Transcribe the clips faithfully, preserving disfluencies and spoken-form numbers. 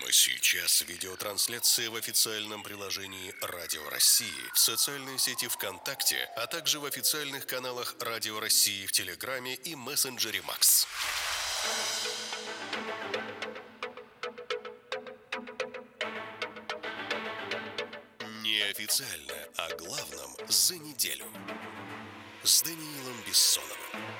Прямо сейчас видеотрансляция в официальном приложении Радио России, в социальной сети ВКонтакте, а также в официальных каналах Радио России в Телеграме и мессенджере Макс. Неофициально о главном за неделю с Даниилом Бессоновым.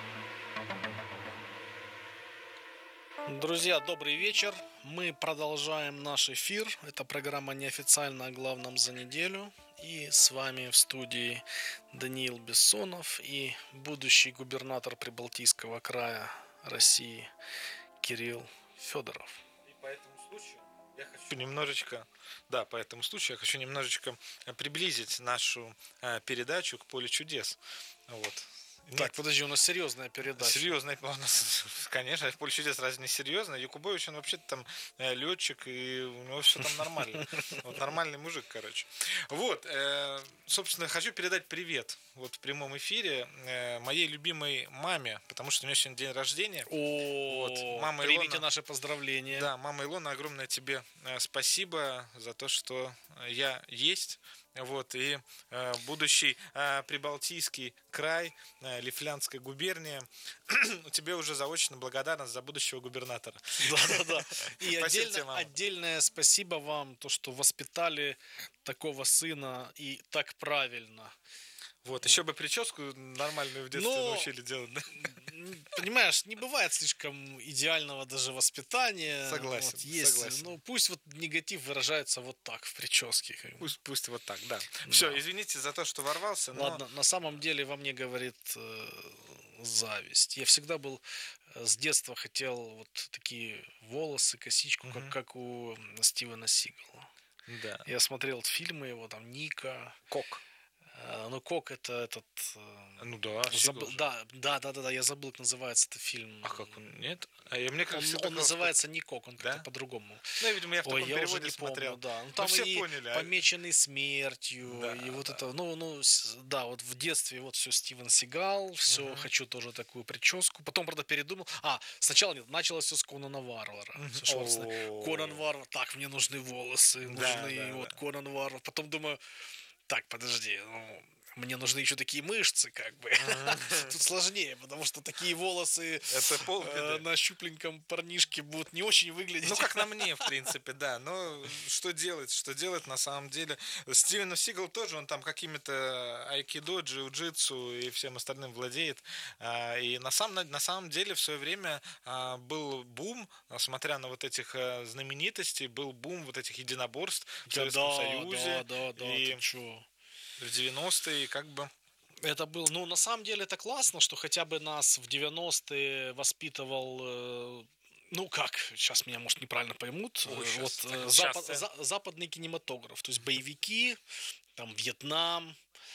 Друзья, добрый вечер. Мы продолжаем наш эфир. Это программа «Неофициально о главном за неделю». И с вами в студии Даниил Бессонов и будущий губернатор Прибалтийского края России Кирилл Федоров. И по этому случаю я хочу немножечко, да, по этому случаю я хочу немножечко приблизить нашу передачу к полю чудес. Вот. Так, Нет. подожди, у нас серьезная передача. Серьезная, у нас, конечно, в поле чудес разве не серьезно? Якубович, он вообще-то там летчик, и у него все там нормально. Вот нормальный мужик, короче. Вот, собственно, хочу передать привет вот в прямом эфире моей любимой маме, потому что у нее сегодня день рождения. О, вот, мама примите Илона, наши поздравления. Да, мама Илона, огромное тебе спасибо за то, что я есть. Вот, и э, будущий э, Прибалтийский край, э, Лифляндская губерния, тебе уже заочно благодарность за будущего губернатора. Да-да-да. И отдельно, отдельное спасибо вам, то, что воспитали такого сына и так правильно. Вот, еще бы прическу нормальную в детстве Но, научили делать, да? Понимаешь, не бывает слишком идеального даже воспитания. Согласен, вот, есть, согласен. Ну, пусть вот негатив выражается вот так, в прическе. Как бы. Пусть, пусть вот так, да. да. Все, извините за то, что ворвался. Но... Ладно, на самом деле во мне говорит э, зависть. Я всегда был, с детства хотел вот такие волосы, косичку, угу. как, как у Стивена Сигала. Да. Я смотрел фильмы его, там, Ника. Кок. Ну, Кок это этот... Ну да, забыл, да, да, да, да, да, я забыл, как называется этот фильм. А как он? Нет? А я, мне кажется, он он называется не Кок, он да? как-то по-другому. Ну, видимо, я в таком Ой, я переводе уже не смотрел. Помню, да. Ну, там ну, все и поняли, помеченный смертью, да, и вот да. это, ну, ну, да, вот в детстве вот все Стивен Сигал, все, угу. хочу тоже такую прическу. Потом, правда, передумал. А, сначала нет, началось все с Конана Варвара. Угу. Конан Варвар, так, мне нужны волосы, да, нужны да, вот да. Конан Варвар. Потом думаю, так, подожди, ну... Мне нужны еще такие мышцы, как бы. Uh-huh. Тут сложнее, потому что такие волосы э, на щупленьком парнишке будут не очень выглядеть. Ну, как на мне, в принципе, да. Но что делать? Что делать на самом деле? Стивен Сигал тоже, он там какими-то айкидо, джиу-джитсу и всем остальным владеет. И на самом, на самом деле в свое время был бум, смотря на вот этих знаменитостей, был бум вот этих единоборств в Советском да, Союзе. Да, да, да, и... ты чё? В девяностые, как бы. Это был, ну, на самом деле это классно, что хотя бы нас в девяностые воспитывал, э, ну, как, сейчас меня, может, неправильно поймут, Ой, вот сейчас, э, так, запад, сейчас, за, западный кинематограф, то есть боевики, там, Вьетнам,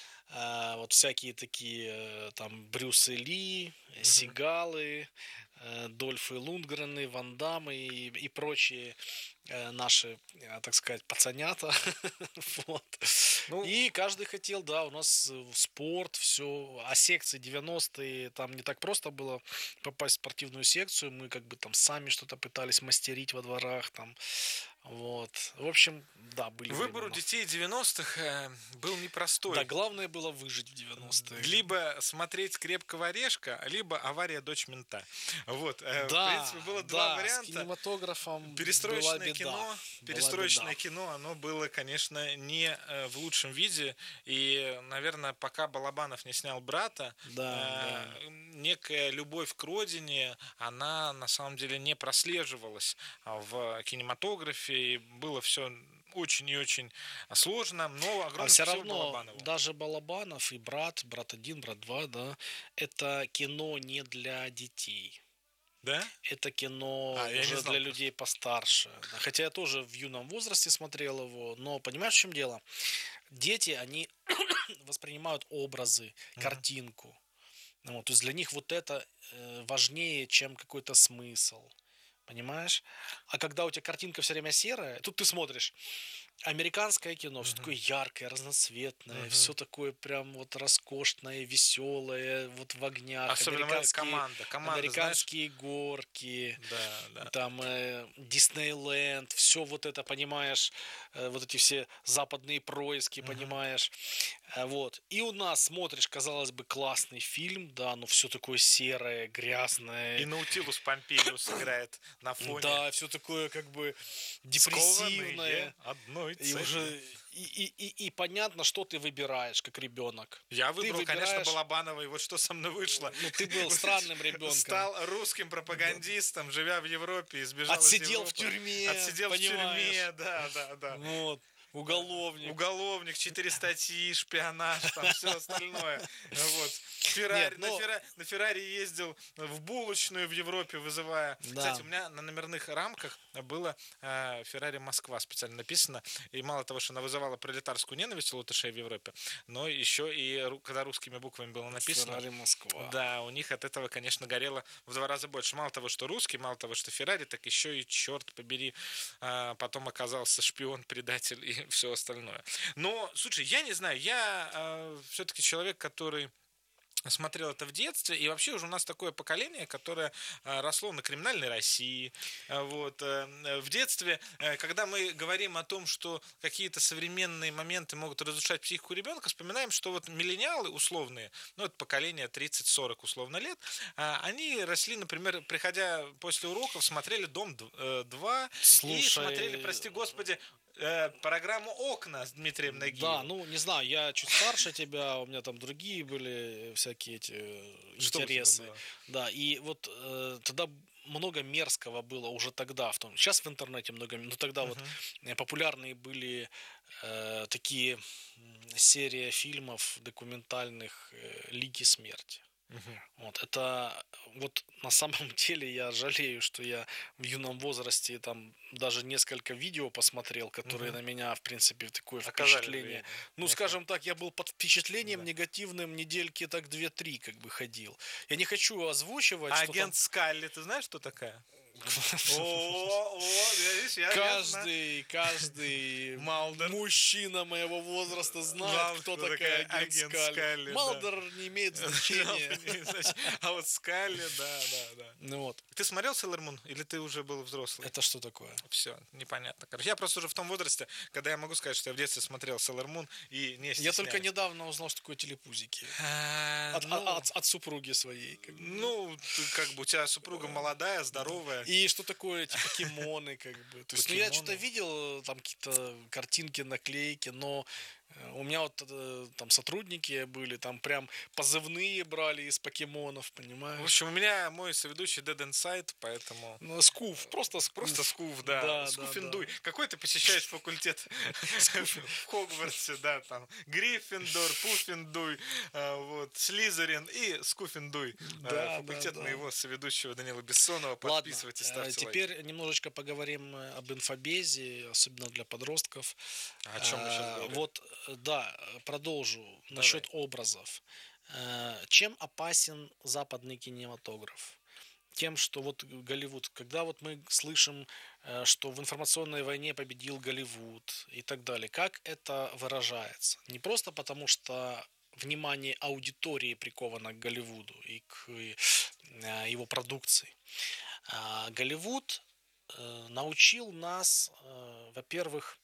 э, вот всякие такие, э, там, Брюсы Ли, uh-huh. Сигалы, э, Дольфы Лундгрены, Ван Даммы и, и прочие э, наши, э, так сказать, пацанята, вот. Ну, и каждый хотел, да, у нас спорт, все. А секции девяностые, там не так просто было попасть в спортивную секцию. Мы как бы там сами что-то пытались мастерить во дворах, там. Вот. В общем, да, были Выбор у времена. детей девяностых э, был непростой. Да, главное было выжить в девяностые. Либо смотреть «Крепкого орешка», либо «Авария. Дочь мента». Вот. Э, да, в принципе, было да, два варианта. С кинематографом перестроечное была беда. кино, перестроечное кино, оно было, конечно, не э, в лучшем виде. И, наверное, пока Балабанов не снял «Брата», да, э, да. некая любовь к родине, она на самом деле не прослеживалась в кинематографе. И было все очень и очень сложно, но огромное а все спасибо равно Балабанову. Даже Балабанов и брат, брат один, брат два, да, это кино не для детей. Да? Это кино а, уже для людей постарше. Хотя я тоже в юном возрасте смотрел его, но понимаешь, в чем дело? Дети, они воспринимают образы, uh-huh. картинку. Вот, то есть для них вот это важнее, чем какой-то смысл. Понимаешь? А когда у тебя картинка все время серая, тут ты смотришь американское кино, все Мгм. такое яркое, разноцветное, Мгм. все такое прям вот роскошное, веселое, вот в огнях, Особенно моя американские, команда. Команда, знаешь, американские горки, да, да. там э, Диснейленд, все вот это, понимаешь, э, вот эти все западные происки, Мгм. понимаешь, Э, вот. И у нас смотришь, казалось бы, классный фильм, да, но все такое серое, грязное, И Наутилус Помпилиус играет на фоне. да, все такое как бы Скованные депрессивное. одной И целью. уже и, и, и, и понятно, что ты выбираешь, как ребенок. Я Ты выбрал, конечно, выбираешь- Балабанова, и вот что со мной вышло. Ну, ты был странным ребенком. Стал русским пропагандистом, живя в Европе, и сбежал из Отсидел в Европы. тюрьме, Отсидел в понимаешь? тюрьме, да, да, да. Вот, уголовник. Уголовник, четыре статьи, шпионаж, там все остальное. Вот. Феррари, Нет, но- на, Ферра- на Феррари ездил в булочную в Европе, вызывая. Да. Кстати, у меня на номерных рамках было э, Феррари Москва специально написано. И мало того, что она вызывала пролетарскую ненависть у латышей в Европе, но еще и ру- когда русскими буквами было написано. Феррари Москва. Да, у них от этого, конечно, горело в два раза больше. Мало того, что русский, мало того, что Феррари, так еще и, черт побери, а, потом оказался шпион, предатель и все остальное. Но, слушай, я не знаю, я а, все-таки человек, который смотрел это в детстве, и вообще уже у нас такое поколение, которое а, росло на криминальной России. А, вот. э, В детстве, э, когда мы говорим о том, что какие-то современные моменты могут разрушать психику ребенка, вспоминаем, что вот миллениалы условные, ну, это поколение тридцать-сорок условно лет, а, они росли, например, приходя после уроков, смотрели «Дом два» и Слушай, смотрели, прости господи, э, программу «Окна» с Дмитрием Нагиевым. Да, ну не знаю, я чуть старше тебя, у меня там другие были всякие эти э, Что у тебя интересы. было? Да, и вот э, тогда много мерзкого было уже тогда в том. Сейчас в интернете много, но тогда вот э, популярные были э, такие м, серия фильмов документальных э, «Лиги смерти». Мгм. Вот это вот на самом деле я жалею, что я в юном возрасте там даже несколько видео посмотрел, которые Мгм. на меня, в принципе, такое Оказали впечатление. влияние. Ну, Некое. скажем так, я был под впечатлением Да. негативным недельки так две-три как бы ходил. Я не хочу озвучивать, А что там агент Скалли, ты знаешь, кто такая? О, о, видишь, я каждый, каждый Малдер. мужчина моего возраста знает, Знал, кто кто такая такая агент агент Скалли. Скалли, да. Малдер не имеет значения. А вот Скалли, да, да, да. Ну вот, Ты смотрел Sailor Moon или ты уже был взрослый? это что такое? Все, непонятно. Короче, я просто уже в том возрасте, когда я могу сказать, что я в детстве смотрел Sailor Moon и не Я стесняюсь. только недавно узнал, что такое телепузики. А, От, ну, от- от- от супруги своей. как бы. ну, ты как бы у тебя супруга молодая, здоровая. И что такое эти покемоны, как бы. То есть, ну, я Покемоны. что-то видел, там какие-то картинки, наклейки, но э, у меня вот э, там сотрудники были, там прям позывные брали из покемонов, В понимаешь? общем, у меня мой соведущий Dead Inside, поэтому... Ну, скуф, просто скуф. Просто Скуф, да. Да, Скуф да, Индуй. да. Какой ты посещаешь факультет в Хогвартсе, да, там. Гриффиндор, Пуффиндуй, а, вот, Слизерин и Скуф Индуй. А, Да, Факультет да, да. моего соведущего Данила Бессонова. Ладно, Подписывайтесь, э, ставьте лайки. теперь немножечко поговорим э, об инфобезе, особенно для подростков. О чем мы сейчас Э, говорим? Вот, э, да, э, продолжу насчет образов. Э, Чем опасен западный кинематограф? Тем, что вот Голливуд, когда вот мы слышим, э, что в информационной войне победил Голливуд и так далее, как это выражается? Не просто потому, что внимание аудитории приковано к Голливуду и к э, его продукции. А Голливуд э, научил нас, э, во-первых,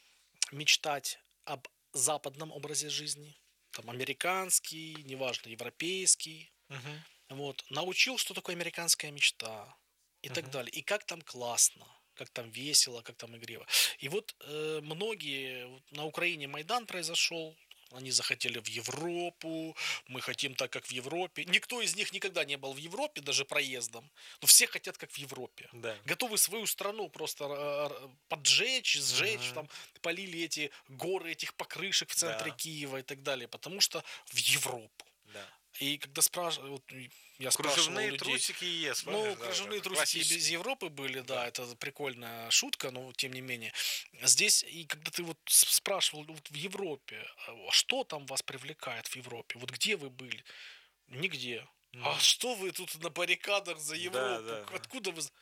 мечтать об западном образе жизни, там американский, неважно, европейский, Мгм. вот, научил, что такое американская мечта и так Мгм. далее. И как там классно, как там весело, как там игриво. И вот э, многие, вот на Украине Майдан произошел, они захотели в Европу, мы хотим так, как в Европе. Никто из них никогда не был в Европе, даже проездом, но все хотят, как в Европе. Да. Готовы свою страну просто э, э, поджечь, сжечь, Мгм. там полили эти горы этих покрышек в центре Да. Киева и так далее, потому что в Европу. Да. И когда спрашиваю, вот я спрашивал у Кружевные людей, трусики и ес. ну, помнишь, да, кружевные да, трусики из классические. Европы были, да, Да. это прикольная шутка, но тем не менее. Здесь, и когда ты вот с- спрашивал вот в Европе, а что там вас привлекает в Европе, вот где вы были? Нигде. А Мгм. что вы тут на баррикадах за Европу? да, да. Откуда вы? з-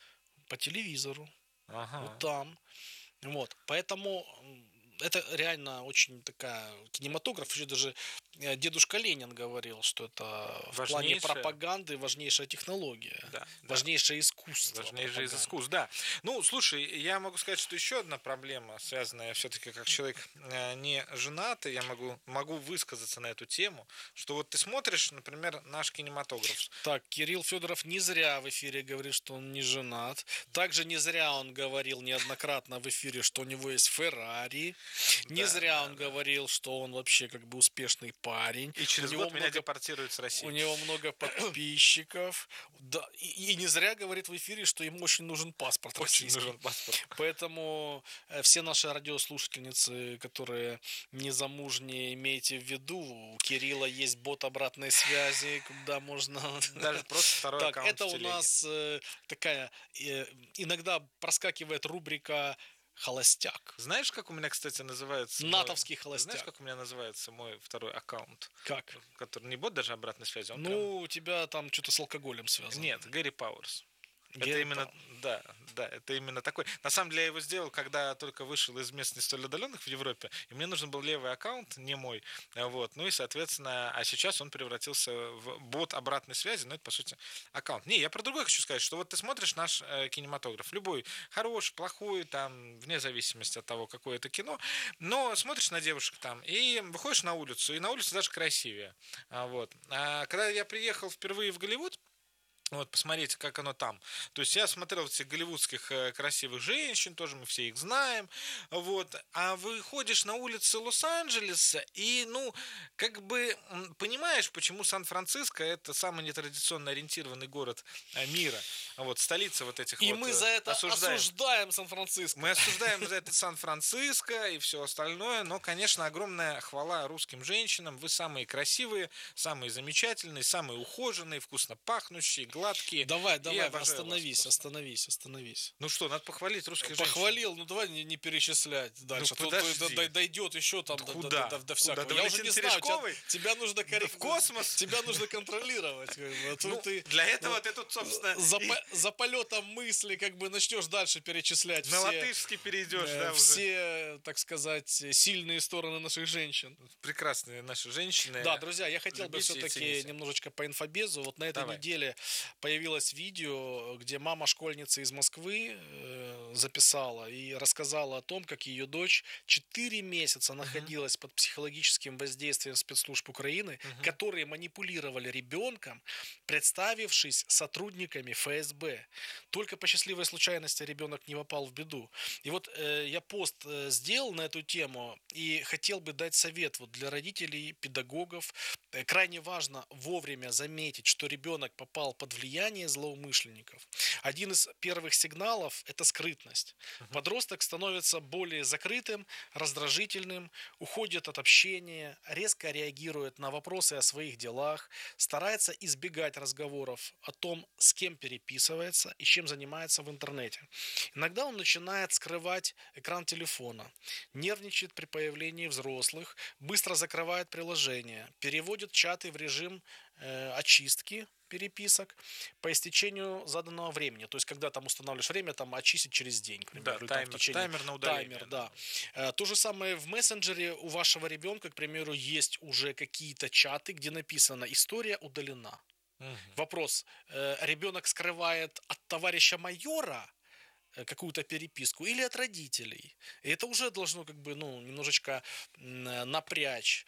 по телевизору, Ага. вот там. Вот, поэтому это реально очень такая кинематограф. Еще даже э, дедушка Ленин говорил, что это в плане Важнейшая. пропаганды важнейшая технология, Да, да. важнейшее искусство. Важнейшее из пропаганды. искусств, да. Ну, слушай, я могу сказать, что еще одна проблема, связанная все-таки как человек э, не женатый, я могу, могу высказаться на эту тему, что вот ты смотришь, например, наш кинематограф. Так, Кирилл Федоров не зря в эфире говорит, что он не женат. Также не зря он говорил неоднократно в эфире, что у него есть Феррари. Не Да, зря да, он да. говорил, что он вообще как бы успешный парень. И через у него год меня много, депортируют с России. у него много подписчиков. Да, и, и не зря говорит в эфире, что ему очень нужен паспорт Очень российский. нужен паспорт. Поэтому э, все наши радиослушательницы, которые незамужние, имейте в виду, у Кирилла есть бот обратной связи, куда можно... Даже просто второй Так, аккаунт это в у телеге. нас э, такая... э, иногда проскакивает рубрика «Холостяк». Знаешь, как у меня, кстати, называется? мой- Натовский холостяк. Знаешь, как у меня называется мой второй аккаунт? Как? Который не бот даже обратной связи, он Ну, у тебя там что-то с алкоголем прям- связано. Нет, Гэри Пауэрс. Это Гэри именно, Пау- да, да, это именно такой. На самом деле я его сделал, когда только вышел из мест не столь отдаленных в Европе, и мне нужен был левый аккаунт, не мой, а вот, ну и, соответственно, а сейчас он превратился в бот обратной связи, но это, по сути, аккаунт. Не, я про другое хочу сказать, что вот ты смотришь наш э, кинематограф, любой, хороший, плохой, там, вне зависимости от того, какое это кино, но смотришь на девушек там, и выходишь на улицу, и на улице даже красивее, а, вот. А когда я приехал впервые в Голливуд, вот, посмотрите, как оно там. То есть я смотрел этих голливудских э, красивых женщин, тоже мы все их знаем. Вот. А выходишь на улицы Лос-Анджелеса и, ну, как бы м, понимаешь, почему Сан-Франциско это самый нетрадиционно ориентированный город э, мира. Вот, столица вот этих И вот, мы э, за это осуждаем. осуждаем Сан-Франциско. Мы осуждаем за это Сан-Франциско и все остальное, но, конечно, огромная хвала русским женщинам. Вы самые красивые, самые замечательные, самые ухоженные, вкусно пахнущие, гладкие. Давай, Я давай, обожаю вас остановись, просто. остановись, остановись. Ну что, надо похвалить русских женщин. Похвалил, ну давай не, не перечислять дальше. Ну, а то- то подожди. д- дойдет еще там Да до, куда? до- до- до Куда? всякого. До Я уже Валентины не знаю, тебя, Терешковой? тебя нужно Да в космос? Тебя нужно контролировать. как бы. А то Ну, ты для этого ну, ты тут, собственно, за, и по- за полетом мысли как бы начнешь дальше перечислять на все, латышский перейдешь, э, да, уже. все, так сказать, сильные стороны наших женщин. Прекрасные наши женщины. Да, друзья, я хотел бы любите и все-таки цените. немножечко по инфобезу. Вот на этой Давай. неделе появилось видео, где мама школьницы из Москвы э, записала и рассказала о том, как ее дочь четыре месяца находилась под психологическим воздействием спецслужб Украины, Мгм. которые манипулировали ребенком, представившись сотрудниками эф эс бэ. Только по счастливой случайности ребенок не попал в беду. И вот э, я пост э, сделал на эту тему и хотел бы дать совет вот для родителей, педагогов. Э, крайне важно вовремя заметить, что ребенок попал под влияние злоумышленников. Один из первых сигналов – это скрытность. Подросток становится более закрытым, раздражительным, уходит от общения, резко реагирует на вопросы о своих делах, старается избегать разговоров о том, с кем переписывается и чем занимается в интернете. Иногда он начинает скрывать экран телефона, нервничает при появлении взрослых, быстро закрывает приложение, переводит чаты в режим э, очистки переписок по истечению заданного времени. То есть, когда там устанавливаешь время, там очистить через день, к примеру. Да, или там в таймер, течение- таймер на удаление. Таймер, да. Э, То же самое в мессенджере у вашего ребенка, к примеру, есть уже какие-то чаты, где написано «История удалена». Мгм. Вопрос. э, Ребенок скрывает от товарища майора э, какую-то переписку или от родителей. И это уже должно как бы, ну, немножечко м, э, напрячь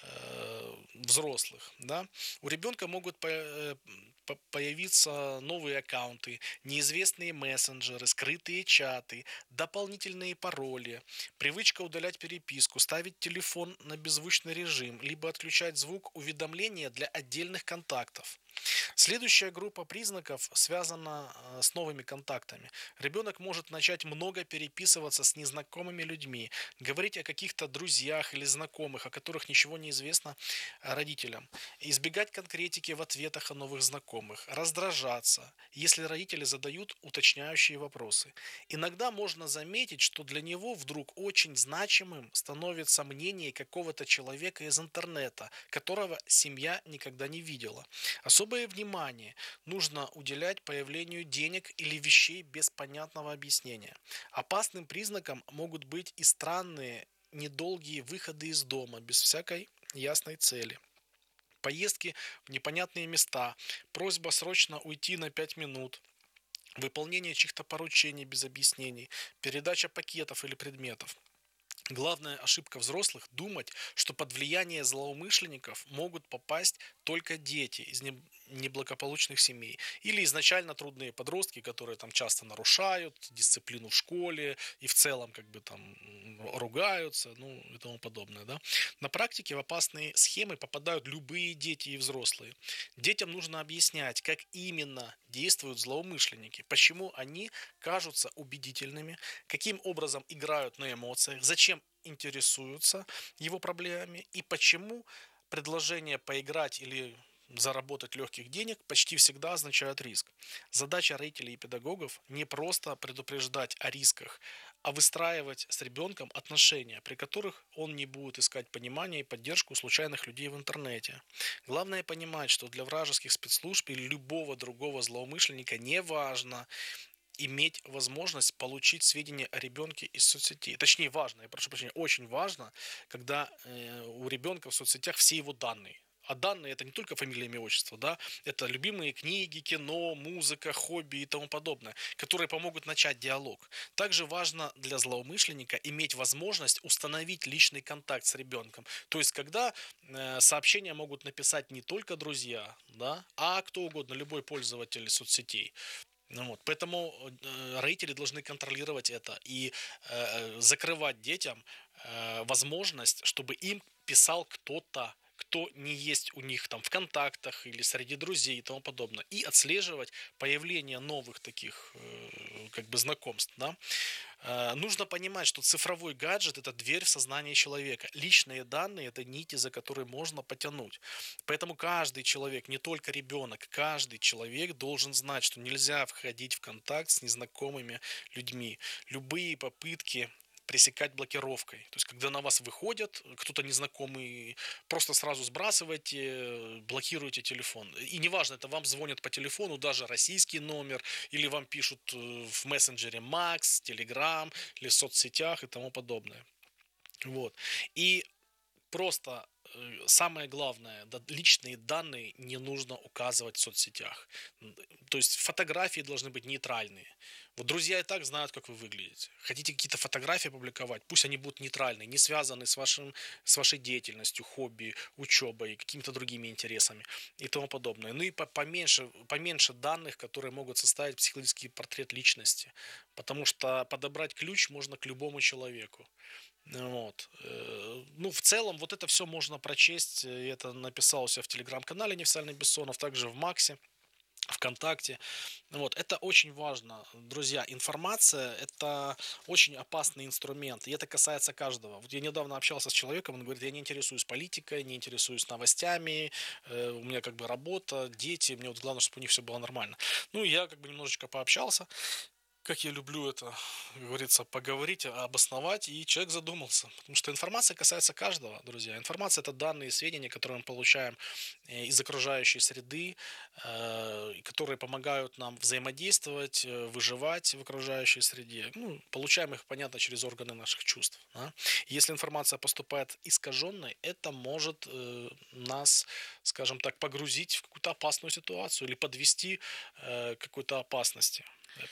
э, взрослых, да. У ребенка могут по- э, по- появиться новые аккаунты, неизвестные мессенджеры, скрытые чаты, дополнительные пароли, привычка удалять переписку, ставить телефон на беззвучный режим, либо отключать звук уведомления для отдельных контактов. Следующая группа признаков связана э, с новыми контактами. Ребенок может начать много переписываться с незнакомыми людьми, говорить о каких-то друзьях или знакомых, о которых ничего не известно э, родителям, избегать конкретики в ответах о новых знакомых, раздражаться, если родители задают уточняющие вопросы. Иногда можно заметить, что для него вдруг очень значимым становится мнение какого-то человека из интернета, которого семья никогда не видела. Особенно Особое внимание нужно уделять появлению денег или вещей без понятного объяснения. Опасным признаком могут быть и странные, недолгие выходы из дома без всякой ясной цели. Поездки в непонятные места, просьба срочно уйти на пять минут, выполнение чьих-то поручений без объяснений, передача пакетов или предметов. Главная ошибка взрослых – думать, что под влияние злоумышленников могут попасть только дети из неблагополучных семей или изначально трудные подростки, которые там часто нарушают дисциплину в школе и в целом как бы там ругаются, ну и тому подобное. Да? На практике в опасные схемы попадают любые дети и взрослые. Детям нужно объяснять, как именно действуют злоумышленники, почему они кажутся убедительными, каким образом играют на эмоциях, зачем интересуются его проблемами и почему предложение поиграть или заработать легких денег почти всегда означает риск. Задача родителей и педагогов не просто предупреждать о рисках, а выстраивать с ребенком отношения, при которых он не будет искать понимания и поддержку у случайных людей в интернете. Главное понимать, что для вражеских спецслужб или любого другого злоумышленника не важно иметь возможность получить сведения о ребенке из соцсетей. Точнее, важно, я прошу прощения, очень важно, когда э, у ребенка в соцсетях все его данные. А данные это не только фамилия, имя, отчество, да, это любимые книги, кино, музыка, хобби и тому подобное, которые помогут начать диалог. Также важно для злоумышленника иметь возможность установить личный контакт с ребенком. То есть, когда э, сообщения могут написать не только друзья, да, а кто угодно, любой пользователь соцсетей. Ну вот, поэтому э, родители должны контролировать это и э, закрывать детям э, возможность, чтобы им писал кто-то, кто не есть у них там в контактах или среди друзей и тому подобное. И отслеживать появление новых таких э, как бы знакомств. Да? Э, нужно понимать, что цифровой гаджет – это дверь в сознание человека. Личные данные – это нити, за которые можно потянуть. Поэтому каждый человек, не только ребенок, каждый человек должен знать, что нельзя входить в контакт с незнакомыми людьми. Любые попытки пресекать блокировкой. То есть, когда на вас выходят, кто-то незнакомый, просто сразу сбрасывайте, блокируйте телефон. И неважно, это вам звонят по телефону, даже российский номер, или вам пишут в мессенджере Макс, Телеграм, или в соцсетях и тому подобное. Вот. И просто самое главное, личные данные не нужно указывать в соцсетях. То есть фотографии должны быть нейтральные. Вот друзья и так знают, как вы выглядите. Хотите какие-то фотографии публиковать, пусть они будут нейтральные, не связаны с, вашим, с вашей деятельностью, хобби, учебой, какими-то другими интересами и тому подобное. Ну и поменьше, поменьше данных, которые могут составить психологический портрет личности. Потому что подобрать ключ можно к любому человеку. Вот. Ну, в целом, вот это все можно прочесть. Я это написал у себя в телеграм-канале «Неофициальный Бессонов», также в Максе, ВКонтакте. Вот. Это очень важно. Друзья, информация – это очень опасный инструмент. И это касается каждого. Вот я недавно общался с человеком, он говорит, я не интересуюсь политикой, не интересуюсь новостями, э, у меня как бы работа, дети, мне вот главное, чтобы у них все было нормально. Ну, я как бы немножечко пообщался. Как я люблю это, как говорится, поговорить, обосновать, и человек задумался. Потому что информация касается каждого, друзья. Информация – это данные, сведения, которые мы получаем из окружающей среды, которые помогают нам взаимодействовать, выживать в окружающей среде. Ну, получаем их, понятно, через органы наших чувств. Да? Если информация поступает искаженной, это может нас, скажем так, погрузить в какую-то опасную ситуацию или подвести к какой-то опасности.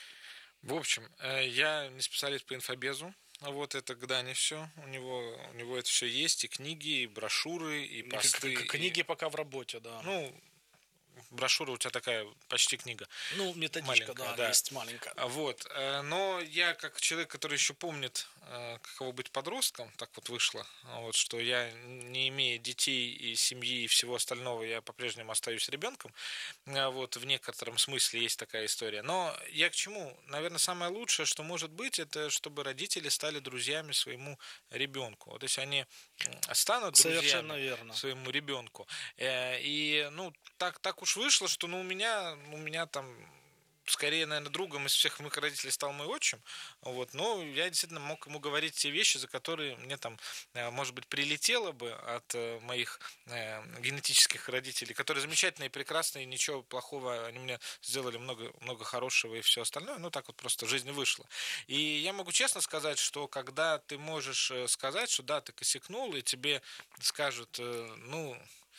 В общем, я не специалист по инфобезу. Вот это когда не все. У него, у него это все есть. И книги, и брошюры, и посты. Книги и... пока в работе, да. Ну, брошюра у тебя такая почти книга. Ну, методичка, да, да, есть маленькая. Вот. Но я, как человек, который еще помнит, каково быть подростком, так вот вышло, вот, что я, не имея детей и семьи и всего остального, я по-прежнему остаюсь ребенком. Вот, в некотором смысле есть такая история. Но я к чему? Наверное, самое лучшее, что может быть, это чтобы родители стали друзьями своему ребенку. Вот если они станут друзьями своему ребенку. И, ну, так, так уж вышло, что ну, у меня, у меня там скорее, наверное, другом из всех моих родителей стал мой отчим. Вот. Но я действительно мог ему говорить те вещи, за которые мне там, может быть, прилетело бы от моих генетических родителей, которые замечательные, прекрасные, ничего плохого, они мне сделали много, много хорошего и все остальное. Ну, так вот просто жизнь вышла. И я могу честно сказать, что когда ты можешь сказать, что да, ты косякнул, и тебе скажут, ну...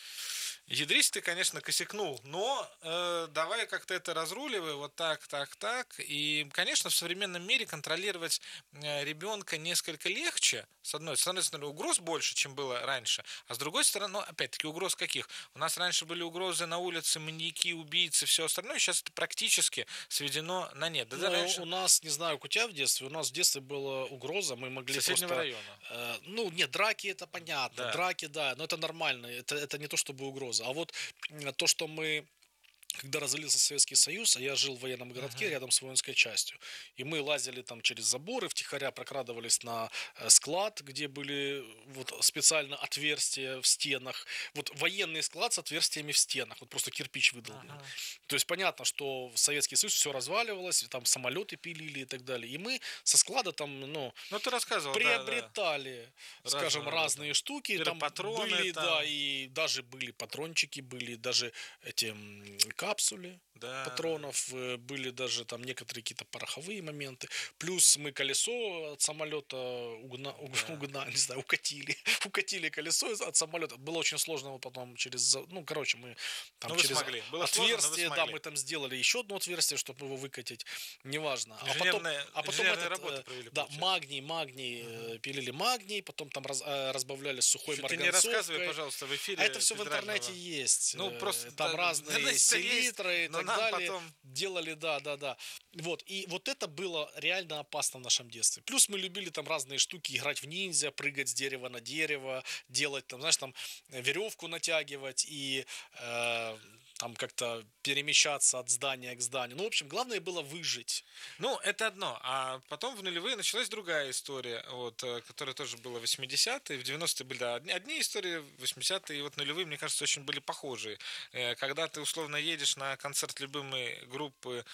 Ядрись ты, конечно, косякнул, но э, давай как-то это разруливай, вот так, так, так. И, конечно, в современном мире контролировать э, ребенка несколько легче. С одной, с одной стороны, угроз больше, чем было раньше, а с другой стороны, ну, опять-таки, угроз каких? У нас раньше были угрозы на улице, маньяки, убийцы, все остальное, сейчас это практически сведено на нет. Да, ну, раньше... У нас, не знаю, как у тебя в детстве, у нас в детстве была угроза, мы могли Соседнего просто... района. Э, ну, нет, драки это понятно, Да. драки, да, но это нормально, это, это не то чтобы угроза. А вот то, что мы, когда развалился Советский Союз, а я жил в военном городке uh-huh. рядом с воинской частью, и мы лазили там через заборы, втихаря прокрадывались на склад, где были вот специально отверстия в стенах, вот военный склад с отверстиями в стенах, вот просто кирпич выдолблен. Uh-huh. То есть понятно, что в Советский Союз все разваливалось, там самолеты пилили и так далее, и мы со склада там, ну, ну ты рассказывал, приобретали, да, да. скажем, разные, разные штуки, там патроны, были, там... да, и даже были патрончики, были даже эти капсули да. патронов, были даже там некоторые какие-то пороховые моменты. Плюс мы колесо от самолета угна, да. угна, не знаю, укатили. укатили колесо от самолета. Было очень сложно его потом через... Ну, короче, мы там но через Было отверстие, сложно, да, мы там сделали еще одно отверстие, чтобы его выкатить. Неважно. А потом, а потом этот, провели, да, магний, магний, угу. пилили магний, потом там раз, разбавляли сухой марганцовкой. Ты не рассказывай, пожалуйста, в эфире. А это все в интернете есть. Ну, просто там да, разные селитры и так далее. Потом... Делали, да, да, да. Вот. И вот это было реально опасно в нашем детстве. Плюс мы любили там разные штуки, играть в ниндзя, прыгать с дерева на дерево, делать там, знаешь, там веревку натягивать и э, там как-то перемещаться от здания к зданию. Ну, в общем, главное было выжить. Ну, это одно. А потом в нулевые началась другая история, вот, которая тоже была в восьмидесятые, в девяностые были, да, одни, одни истории, в восьмидесятые и вот нулевые, мне кажется, очень были похожие. Когда ты, условно, едешь на концерт любимой группы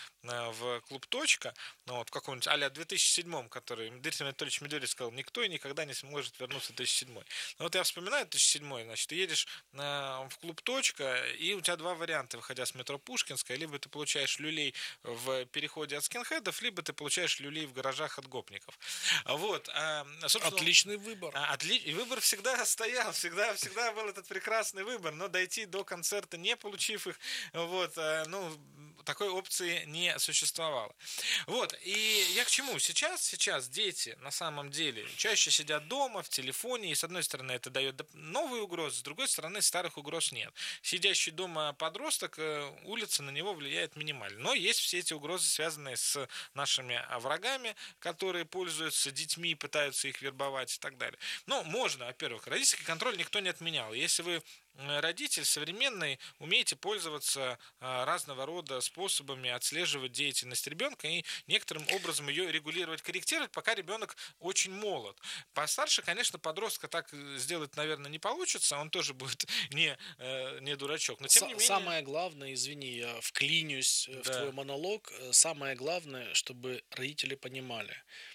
в клуб «Точка», ну, вот, в каком-нибудь а-ля две тысячи седьмом, который Дмитрий Анатольевич Медведев сказал, никто и никогда не сможет вернуться в две тысячи седьмой. Ну, вот я вспоминаю две тысячи седьмой, значит, ты едешь в клуб «Точка», и у тебя два варианта, выходя с метро Пушкинская, либо ты получаешь люлей в переходе от скинхедов, либо ты получаешь люлей в гаражах от гопников. Вот. Отличный выбор. Отли... И выбор всегда стоял, всегда, всегда был этот прекрасный выбор, но дойти до концерта, не получив их, вот, ну, такой опции не существовало. Вот, и я к чему? Сейчас, сейчас дети на самом деле чаще сидят дома, в телефоне, и с одной стороны это дает новые угрозы, с другой стороны старых угроз нет. Сидящий дома подросток, улица на него влияет минимально. Но есть все эти угрозы, связанные с нашими врагами, которые пользуются детьми, пытаются их вербовать и так далее. Ну, можно, во-первых, родительский контроль никто не отменял. Если вы родитель современный, умеете пользоваться разного рода способами отслеживать деятельность ребенка и некоторым образом ее регулировать, корректировать, пока ребенок очень молод. Постарше, конечно, подростка так сделать, наверное, не получится, он тоже будет не, не дурачок. Но тем не менее... Самое главное, извини, я вклинюсь да. в твой монолог, самое главное, чтобы родители понимали,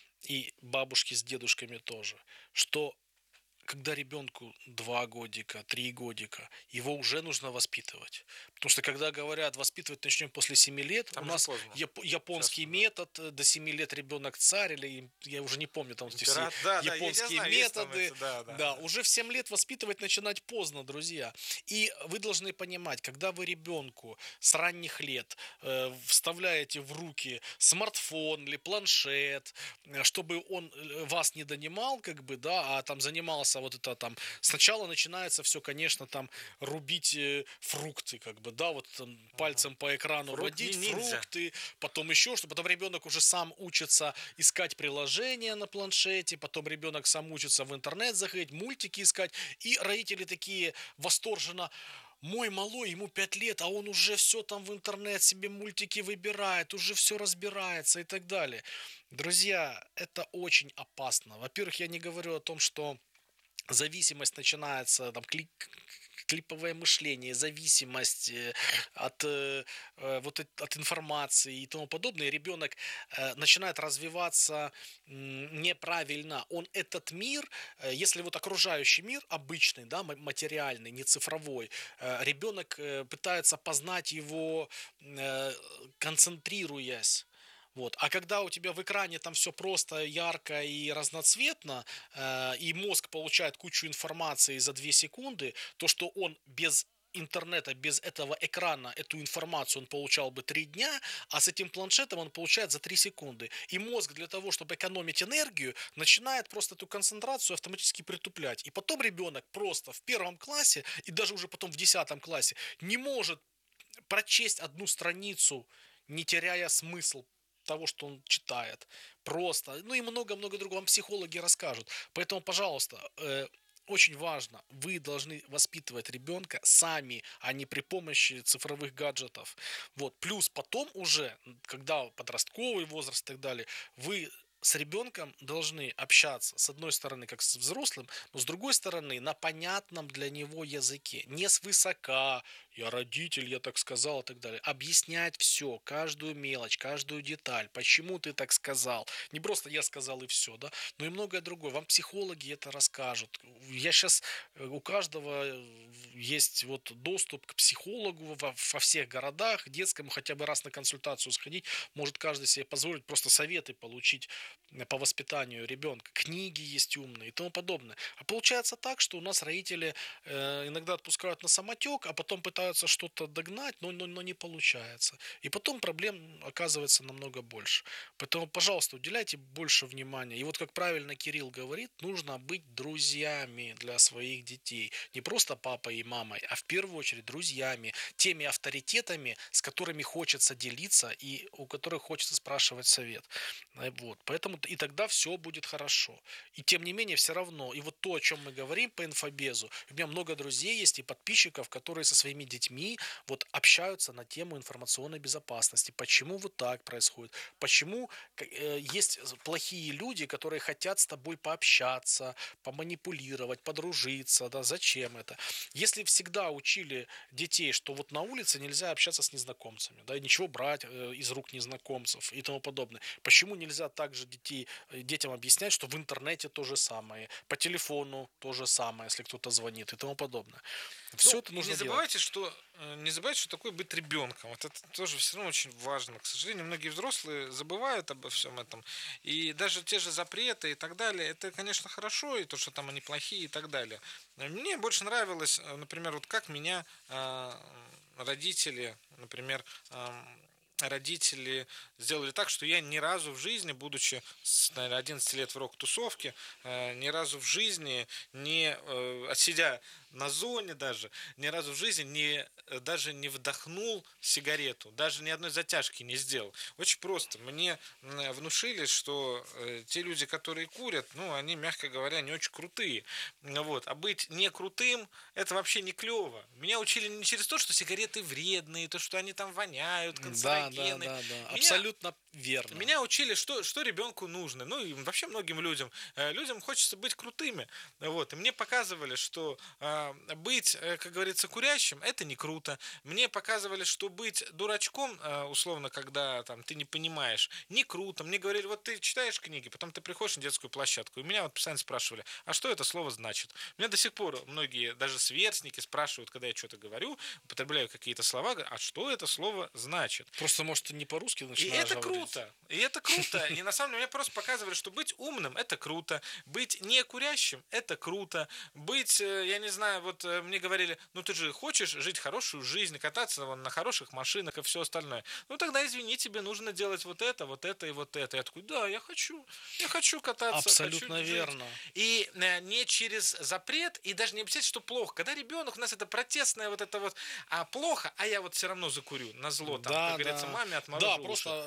и бабушки с дедушками тоже, что когда ребенку два годика, три годика, его уже нужно воспитывать. Потому что когда говорят, воспитывать начнем после семи лет, там у нас яп- японский Сейчас, метод, да. до семи лет ребенок царь, или я уже не помню, там эти все да, японские да, методы. Это, да, да, да, да. Уже в семь лет воспитывать начинать поздно, друзья. И вы должны понимать, когда вы ребенку с ранних лет э, вставляете в руки смартфон или планшет, чтобы он вас не донимал, как бы, да, а там занимался вот это там, сначала начинается все, конечно, там рубить э, фрукты, как бы, да, вот там, пальцем по экрану Фрукт водить ниндзя. фрукты, потом еще что, потом ребенок уже сам учится искать приложения на планшете, потом ребенок сам учится в интернет заходить, мультики искать, и родители такие восторженно: мой малой, ему пять лет, а он уже все там в интернет себе мультики выбирает, уже все разбирается и так далее. Друзья, это очень опасно. Во-первых, я не говорю о том, что зависимость начинается, там, клик, клиповое мышление, зависимость от, э, вот, от информации и тому подобное, ребенок э, начинает развиваться м, неправильно. Он этот мир, э, если вот окружающий мир обычный, да, материальный, не цифровой, э, ребенок э, пытается познать его, э, концентрируясь. Вот. А когда у тебя в экране там все просто, ярко и разноцветно, э, и мозг получает кучу информации за две секунды, то, что он без интернета, без этого экрана эту информацию он получал бы три дня, а с этим планшетом он получает за три секунды. И мозг для того, чтобы экономить энергию, начинает просто эту концентрацию автоматически притуплять. И потом ребенок просто в первом классе, и даже уже потом в десятом классе, не может прочесть одну страницу, не теряя смысл того, что он читает. Просто. Ну и много-много другого. Вам психологи расскажут. Поэтому, пожалуйста, э, очень важно, вы должны воспитывать ребенка сами, а не при помощи цифровых гаджетов. Вот. Плюс потом уже, когда подростковый возраст и так далее, вы с ребенком должны общаться, с одной стороны, как с взрослым, но с другой стороны, на понятном для него языке. Не свысока, я родитель, я так сказал и так далее. Объяснять все, каждую мелочь, каждую деталь, почему ты так сказал. Не просто я сказал и все, да, но и многое другое. Вам психологи это расскажут. Я сейчас, у каждого есть вот доступ к психологу во, во всех городах, детскому, хотя бы раз на консультацию сходить, может каждый себе позволить просто советы получить по воспитанию ребенка. Книги есть умные и тому подобное. А получается так, что у нас родители э, иногда отпускают на самотек, а потом пытаются что-то догнать, но, но, но не получается. И потом проблем оказывается намного больше. Поэтому, пожалуйста, уделяйте больше внимания. И вот как правильно Кирилл говорит, нужно быть друзьями для своих детей. Не просто папой и мамой, а в первую очередь друзьями. Теми авторитетами, с которыми хочется делиться и у которых хочется спрашивать совет. Вот. Поэтому и тогда все будет хорошо. И тем не менее, все равно, и вот то, о чем мы говорим по инфобезу, у меня много друзей есть и подписчиков, которые со своими детьми вот общаются на тему информационной безопасности. Почему вот так происходит? Почему э, есть плохие люди, которые хотят с тобой пообщаться, поманипулировать, подружиться, да, зачем это? Если всегда учили детей, что вот на улице нельзя общаться с незнакомцами, да, и ничего брать э, из рук незнакомцев и тому подобное, почему нельзя также детей, детям объяснять, что в интернете то же самое, по телефону то же самое, если кто-то звонит и тому подобное. Все ну, это нужно не забывайте, делать. что не забывайте, что такое быть ребенком. Вот это тоже все равно очень важно. К сожалению, многие взрослые забывают обо всем этом. И даже те же запреты и так далее, это, конечно, хорошо, и то, что там они плохие и так далее. Мне больше нравилось, например, вот как меня родители, например, родители сделали так, что я ни разу в жизни, будучи с, наверное, одиннадцати лет в рок-тусовке, э, ни разу в жизни не, э, сидя на зоне даже, ни разу в жизни не, даже не вдохнул сигарету, даже ни одной затяжки не сделал. Очень просто. Мне внушили, что э, те люди, которые курят, ну, они, мягко говоря, не очень крутые. Вот. А быть не крутым, это вообще не клево. Меня учили не через то, что сигареты вредные, то, что они там воняют, канцерогены. Да, да, да, да. Меня, абсолютно верно. Меня учили, что, что ребенку нужно. Ну и вообще многим людям. Людям хочется быть крутыми. Вот. И мне показывали, что э, быть, как говорится, курящим, это не круто. Мне показывали, что быть дурачком, э, условно, когда там, ты не понимаешь, не круто. Мне говорили, вот ты читаешь книги, потом ты приходишь на детскую площадку. И меня вот постоянно спрашивали, а что это слово значит? Меня до сих пор многие, даже сверстники, спрашивают, когда я что-то говорю, употребляю какие-то слова, а что это слово значит? Просто, может, не по-русски начинаешь И это говорить. круто. И это круто. И на самом деле мне просто показывали, что быть умным – это круто. Быть не курящим – это круто. Быть, я не знаю, вот мне говорили, ну ты же хочешь жить хорошую жизнь, кататься вон, на хороших машинах и все остальное. Ну тогда, извини, тебе нужно делать вот это, вот это и вот это. Я такой, да, я хочу. Я хочу кататься. Абсолютно хочу верно. Жить. И не через запрет, и даже не обязательно, что плохо. Когда ребенок, у нас это протестное вот это вот, а плохо, а я вот все равно закурю на зло, там, Да, как говорится, да. маме отморожу Да, уши. просто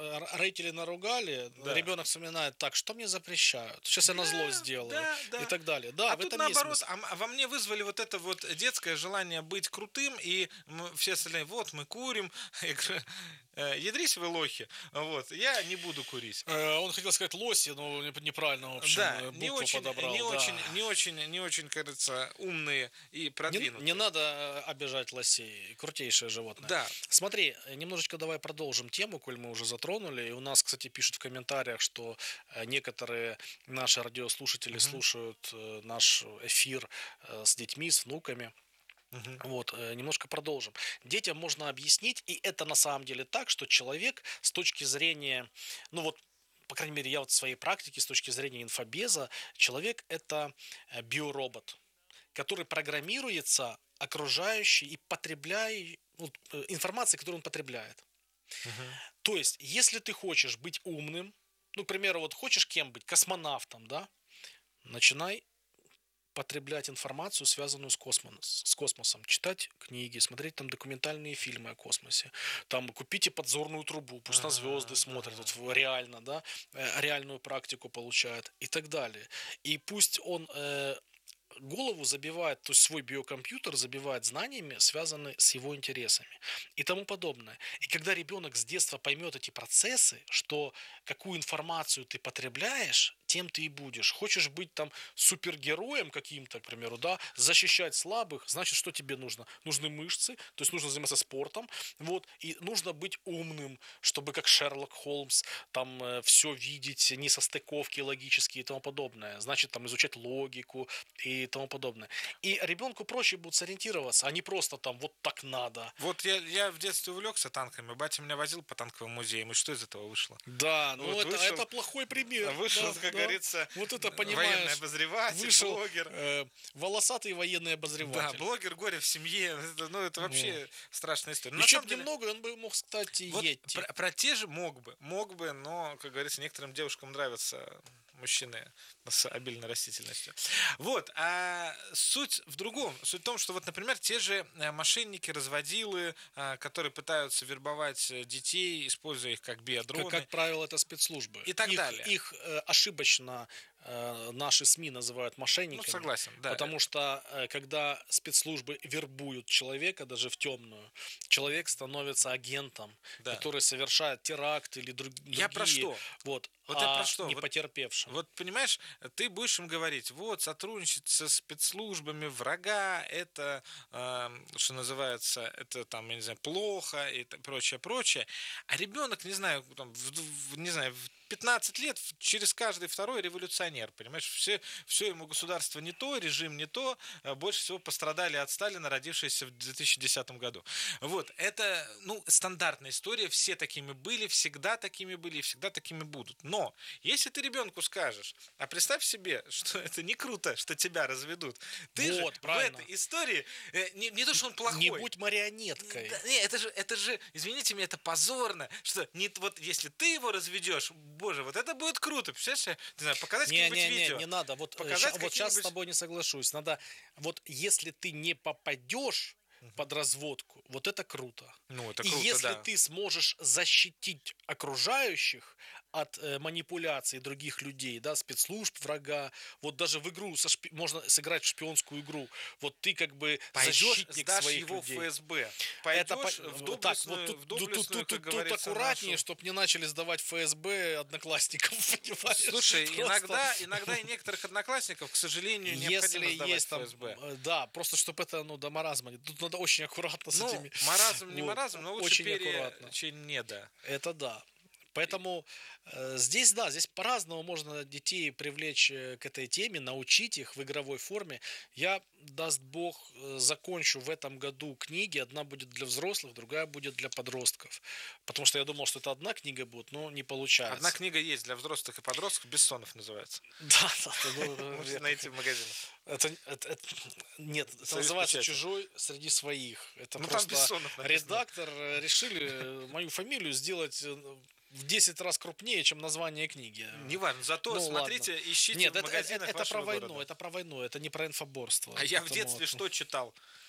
р- родители наругали, Да. ребенок вспоминает, так, что мне запрещают? Сейчас я на зло Да, сделаю. да, да. И так далее. Да, А в тут этом есть наоборот, смысл. а м- а во мне вызвали вот это вот детское желание быть крутым, и м- все остальные, вот, мы курим. Я говорю, «Э, ядрись вы лохи, вот, я не буду курить. Э, Он хотел сказать лоси, но не- неправильно, в общем, Да, э, не букву очень, подобрал. не да. очень, не очень, не очень, кажется, умные и Не, продвинутые. не надо э, обижать лосей, крутейшее животное. Да. Смотри, э, немножечко давай продолжим тему, коль мы уже затронули. И у нас, кстати, пишут в комментариях, что э, некоторые наши радиослушатели Мгм. слушают э, наш эфир э, с детьми, с внуками. Мгм. Вот, э, немножко продолжим. Детям можно объяснить, и это на самом деле так, что человек с точки зрения, ну вот, по крайней мере, я вот в своей практике, с точки зрения инфобеза, человек это э, биоробот, который программируется окружающей и потребляя ну, э, информацией, которую он потребляет. Мгм. То есть, если ты хочешь быть умным, ну, к примеру, вот хочешь кем быть, космонавтом, да, начинай потреблять информацию, связанную с, космос, с космосом, читать книги, смотреть там документальные фильмы о космосе, там купите подзорную трубу, пусть на звезды Ага, смотрят, ага. вот в- реально, да, э, реальную практику получает и так далее. И пусть он э, голову забивает, то есть свой биокомпьютер забивает знаниями, связанными с его интересами и тому подобное. И когда ребенок с детства поймет эти процессы, что какую информацию ты потребляешь, тем ты и будешь. Хочешь быть там супергероем каким-то, к примеру, да, защищать слабых, значит, что тебе нужно? Нужны мышцы, то есть нужно заниматься спортом, вот, и нужно быть умным, чтобы как Шерлок Холмс там все видеть, несостыковки логические и тому подобное. Значит, там изучать логику и тому подобное. И ребенку проще будет сориентироваться, а не просто там вот так надо. Вот я, я в детстве увлекся танками, батя меня возил по танковым музеям, и что из этого вышло? Да, ну Вот это, вышел- это плохой пример. Вышел, да, как да. говорится, Вот это военный понимаешь. обозреватель, Вышел блогер. э, волосатый военный Да, обозреватель. блогер горе в семье. Это, ну, это вообще страшная история. Но на Еще самом бы деле, немного, он бы мог, кстати, вот Йети. про, про те же мог бы, мог бы, но, как говорится, некоторым девушкам нравятся мужчины с обильной растительностью. Вот, а суть в другом. Суть в том, что вот, например, те же э, мошенники, разводилы, э, которые пытаются вербовать э, детей, используя их как биодроны. Как, как правило, это спецслужбы. И так их, далее. Их э, ошибочно э, наши СМИ называют мошенниками. Ну, согласен, да. Потому что, э, когда спецслужбы вербуют человека, даже в темную, человек становится агентом, Да. который совершает теракт или друг, другие. Я про что? Вот, Вот а я про что? не Вот- потерпевшим. Вот, понимаешь, ты будешь им говорить, вот, сотрудничать со спецслужбами врага, это, э, что называется, это там, я не знаю, плохо и т- прочее, прочее. А ребенок, не знаю, там, в, в- не знаю, в пятнадцать лет в- через каждый второй революционер, понимаешь, все, все ему государство не то, режим не то, а больше всего пострадали от Сталина, родившиеся в две тысячи десятом году. Вот, это, ну, стандартная история, все такими были, всегда такими были и всегда такими будут. Но, если ты ребенку скажешь, а представь себе, что это не круто, что тебя разведут, ты Вот, же правильно. в этой истории, э, не, не то, что он плохой. Не будь марионеткой. Да, не, это же, это же, извините меня, это позорно, что не, вот если ты его разведешь, боже, вот это будет круто, представляешь, не знаю, показать Не, какие-нибудь не, не, видео. не надо. Вот, э, Показать ща- вот сейчас с какие-нибудь- тобой не соглашусь. Надо, вот если ты не попадешь под разводку, вот это круто. Ну, это И круто, если да. ты сможешь защитить окружающих от э, манипуляций других людей, да, спецслужб, врага, вот даже в игру со шпи- можно сыграть в шпионскую игру, вот ты как бы Пойдешь, защитник сдашь своих его людей. в ФСБ. Это Пойдешь по- в вот так, вот доблестную, тут, в тут- тут- доблестную, тут- как тут говорится, аккуратнее, нашу. чтобы не начали сдавать ФСБ одноклассникам, понимаешь? Слушай, Просто- иногда, иногда и некоторых одноклассников, к сожалению, необходимо Если сдавать есть там, ФСБ. э, да, просто чтобы это, ну, до маразма. Тут надо очень аккуратно с Ну, этими. маразм, не Вот, маразм, но лучше очень пере, аккуратно. чем не да. Это да. Поэтому э, здесь, да, здесь по-разному можно детей привлечь э, к этой теме, научить их в игровой форме. Я, даст Бог, э, закончу в этом году книги. Одна будет для взрослых, другая будет для подростков. Потому что я думал, что это одна книга будет, но не получается. Одна книга есть для взрослых и подростков, «Бессонов» называется. Да, да, да, ну, Можете я- найти в магазинах. Это, это- это- нет, это Союз называется печати. «Чужой среди своих». Это Ну, там просто Бессонов написано. редактор э, решили э, мою фамилию сделать э, в десять раз крупнее, чем название книги. Неважно, зато Ну, смотрите, ладно. ищите Нет, в это, это, магазинах это вашего про войну, города. это про войну, это не про инфоборство. А я в Поэтому детстве вот, что читал?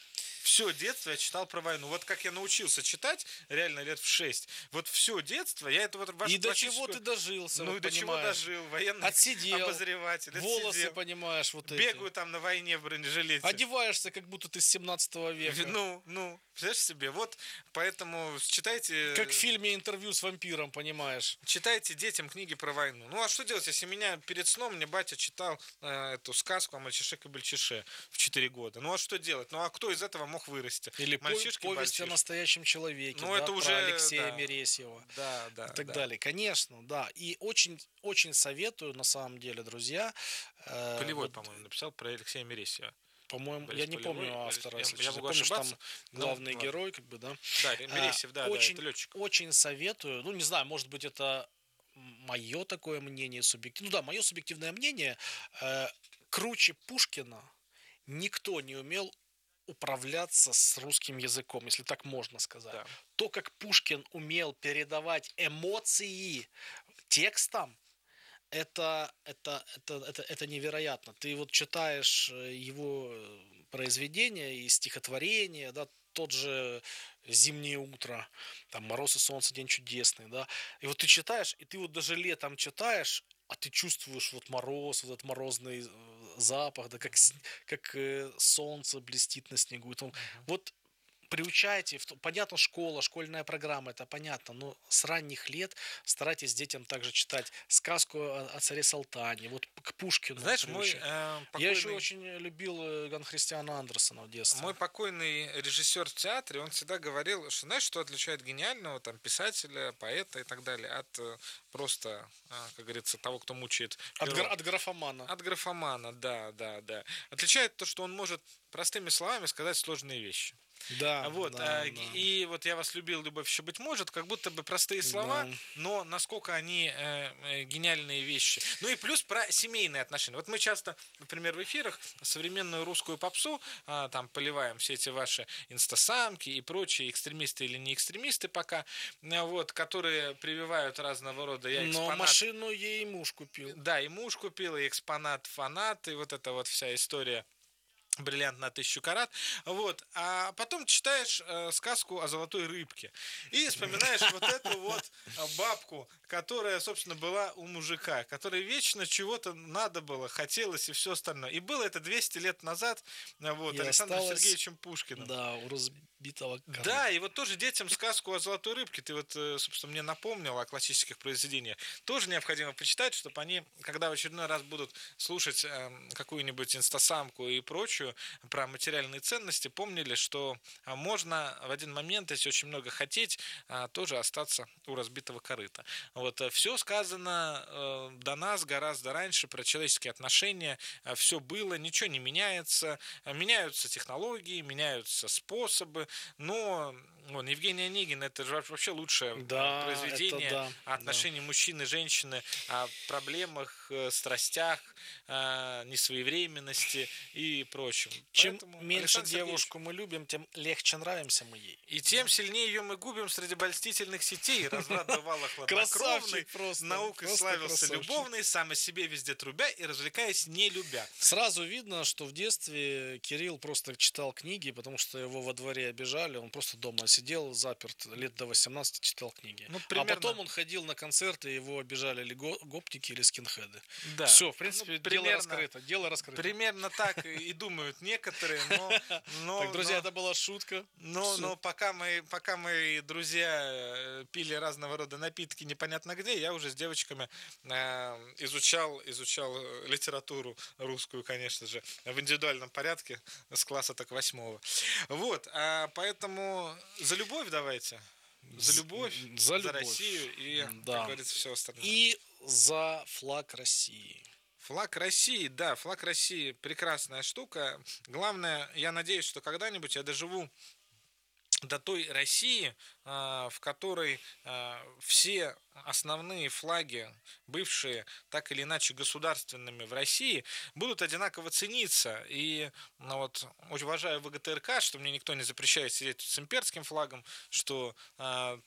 все детство я читал про войну. Вот как я научился читать, реально лет в шесть. Вот все детство я это вот вашу И до чего классическую- ты дожился, Ну вот и до чего понимаешь. дожил, военный Отсидел, обозреватель. волосы, отсидел. понимаешь, вот Бегаю эти. там на войне в бронежилете. Одеваешься, как будто ты с семнадцатого века. Ну, ну, представляешь себе, вот поэтому читайте... Как в фильме «Интервью с вампиром», понимаешь. Читайте детям книги про войну. Ну, а что делать, если меня перед сном мне батя читал э, эту сказку о мальчише-кабельчише в четыре года? Ну, а что делать? Ну, а кто из этого мог вырасти? Или по- повесть о Мальчишки-бальчишки. настоящем человеке, Ну, да, это про уже, Алексея да. Мересьева. Да, да, И так да. далее. Конечно, да. И очень, очень советую, на самом деле, друзья. э, Полевой, вот, по-моему, написал про Алексея Мересьева. по-моему, Борис я не Полевой, помню Борис- автора, я- если я честно. могу Помню, что там ошибаться, но главный ладно. герой, как бы, да. Да, Мересьев, да, очень, да, это летчик. очень советую. Ну, не знаю, может быть, это мое такое мнение субъективное. Ну да, мое субъективное мнение. э, круче Пушкина никто не умел управляться с русским языком, если так можно сказать. Да. То, как Пушкин умел передавать эмоции текстом, это, это, это, это, это невероятно. Ты вот читаешь э, его э, произведения и стихотворения, да, тот же «Зимнее утро», там «Мороз и солнце, день чудесный», да, и вот ты читаешь, и ты вот даже летом читаешь, а ты чувствуешь вот мороз, вот этот морозный э, запах, да, как, с- как э, солнце блестит на снегу. И там, вот приучайте, в то- понятно, школа, школьная программа, это понятно, но с ранних лет старайтесь детям также читать сказку о, о царе Салтане, вот к Пушкину. Знаешь, мой приучать. э, Я еще покойный- очень любил э, Ганн Христиана Андерсона в детстве. Мой покойный режиссер в театре, он всегда говорил, что знаешь, что отличает гениального там писателя, поэта и так далее от э, просто, а, как говорится, того, кто мучает От, перо. гра- от графомана. От графомана, да, да, да. Отличает то, что он может простыми словами сказать сложные вещи. Да, Вот, да, а, да. и вот я вас любил, любовь еще быть может, как будто бы простые слова, Да. но насколько они э, э, гениальные вещи. Ну и плюс про семейные отношения. Вот мы часто, например, в эфирах современную русскую попсу а, там поливаем все эти ваши инстасамки и прочие экстремисты или не экстремисты пока, а, вот, которые прививают разного рода я Но экспонат. машину ей муж купил. Да, и муж купил, и экспонат, фанат, и вот эта вот вся история. Бриллиант на тысячу карат. Вот. А потом читаешь э, сказку о золотой рыбке. И вспоминаешь вот эту вот бабку, которая, собственно, была у мужика, которой вечно чего-то надо было, хотелось и все остальное. И было это двести лет назад э, вот, И Александром осталось- Сергеевичем Пушкиным. Да, у разбитого корыта. Да, и вот тоже детям сказку о золотой рыбке, ты вот, э, собственно, мне напомнил о классических произведениях, тоже необходимо почитать, чтобы они, когда в очередной раз будут слушать э, какую-нибудь инстасамку и прочую про материальные ценности, помнили, что а, можно в один момент, если очень много хотеть, а, тоже остаться у разбитого корыта. Вот, все сказано э, до нас гораздо раньше про человеческие отношения, все было, ничего не меняется, а, меняются технологии, меняются способы, но вон, Евгений Онегин, это же вообще лучшее Да, произведение это да, о отношении мужчины и женщины, о проблемах, э, страстях, э, несвоевременности и прочем. Чем Поэтому меньше Александр Сергеевич, девушку мы любим, тем легче нравимся мы ей. и тем сильнее ее мы губим среди обольстительных сетей. Разврат бывало хладнокровный, Красавчик просто. наукой просто славился красавчик. любовный, сам о себе везде трубя и развлекаясь не любя. Сразу видно, что в детстве Кирилл просто читал книги, потому что его во дворе обижали, он просто дома сидел заперт, лет до восемнадцати читал книги. Ну, А примерно. потом он ходил на концерты, его обижали или го- гопники, или скинхеды. Да. Все, в принципе, Ну, дело примерно- раскрыто. Дело раскрыто. Примерно так и и думают некоторые, но... но- Так, друзья, но- это была шутка. Но, Всё. но пока, мы, пока мои друзья э, пили разного рода напитки непонятно где, я уже с девочками э, изучал, изучал э, литературу русскую, конечно же, в индивидуальном порядке с класса так восьмого. Вот, а поэтому за любовь давайте. За любовь, За любовь. Россию и, Да. как говорится, все остальное. И за флаг России. Флаг России, да, флаг России прекрасная штука. Главное, я надеюсь, что когда-нибудь я доживу до той России, а, в которой а, все основные флаги, бывшие так или иначе государственными в России, будут одинаково цениться. И ну, вот, очень уважаю ВГТРК, что мне никто не запрещает сидеть с имперским флагом, что а,